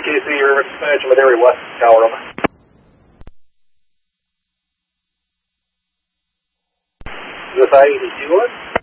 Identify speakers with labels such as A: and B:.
A: KC, River Expansion, Madera West, Tower, over. Is this I-82 one?